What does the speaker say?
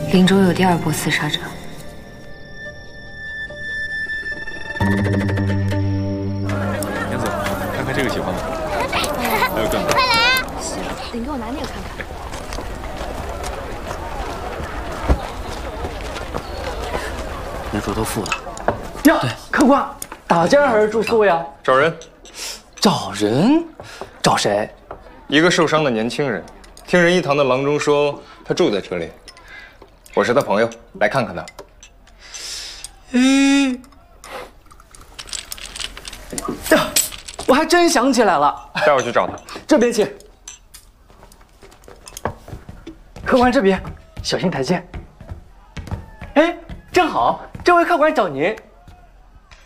林州有第二波厮杀者。 杨总，看看这个喜欢吗？还有更多。 快来啊！ 行，等你给我拿那个看看。 女主都付了。 呀，客官，打架还是住宿呀？ 找人， 找人？找谁？ 一个受伤的年轻人。听仁义堂的郎中说，他住在这里。我是他朋友，来看看他。 呀，我还真想起来了， 带我去找他。 这边请。客官这边，小心台阶。哎，正好，这位客官找您，